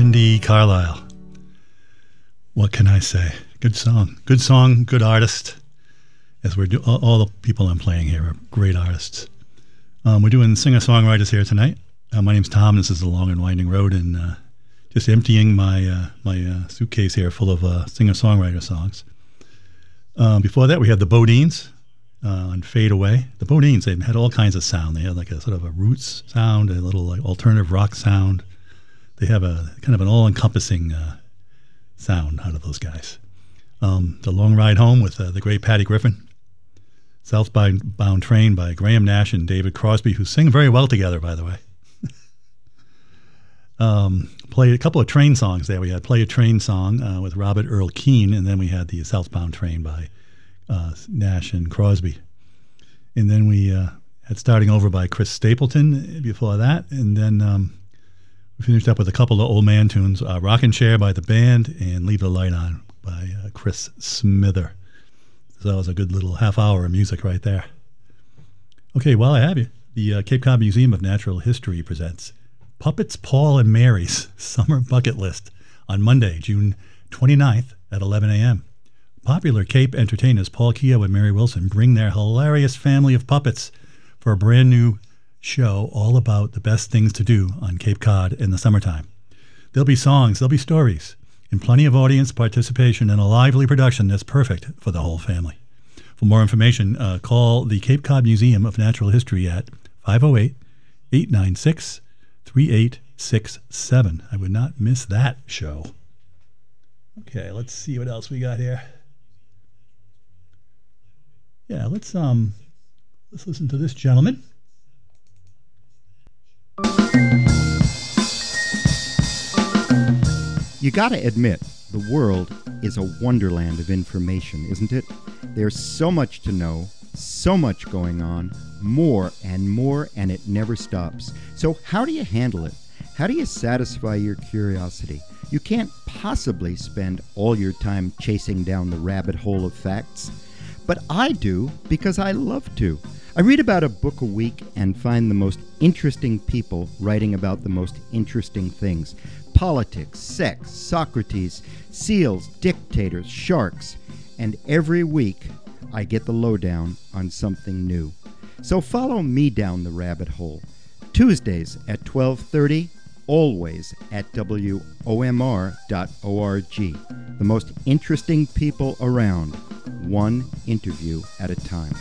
Brandi Carlile. What can I say? Good song, good artist. As we're all the people I'm playing here are great artists. We're doing singer-songwriters here tonight. My name's Tom. This is The Long and Winding Road, and just emptying my suitcase here full of singer-songwriter songs. Before that, we had the Bodines on Fade Away. The Bodines, they had all kinds of sound. They had like a sort of a roots sound, a little like alternative rock sound. They have a kind of an all-encompassing sound out of those guys. The Long Ride Home with the great Patty Griffin. Southbound Train by Graham Nash and David Crosby, who sing very well together, by the way. Played a couple of train songs there. We had Play a Train song with Robert Earl Keen, and then we had the Southbound Train by Nash and Crosby. And then we had Starting Over by Chris Stapleton before that, and then we finished up with a couple of old man tunes, Rockin' Chair by the band and Leave the Light On by Chris Smither. So that was a good little half hour of music right there. Okay, while I have you, the Cape Cod Museum of Natural History presents Puppets Paul and Mary's Summer Bucket List on Monday, June 29th at 11 a.m. Popular Cape entertainers Paul Keogh and Mary Wilson bring their hilarious family of puppets for a brand new show all about the best things to do on Cape Cod in the summertime. There'll be songs, there'll be stories, and plenty of audience participation and a lively production that's perfect for the whole family. For more information, call the Cape Cod Museum of Natural History at 508-896-3867. I would not miss that show. Okay, let's see what else we got here. Yeah, let's listen to this gentleman. You gotta admit, the world is a wonderland of information, isn't it? There's so much to know, so much going on, more, and it never stops. So how do you handle it? How do you satisfy your curiosity? You can't possibly spend all your time chasing down the rabbit hole of facts. But I do, because I love to. I read about a book a week and find the most interesting people writing about the most interesting things. Politics, sex, Socrates, seals, dictators, sharks. And every week, I get the lowdown on something new. So follow me down the rabbit hole. Tuesdays at 12:30, always at WOMR.org. The most interesting people around, one interview at a time.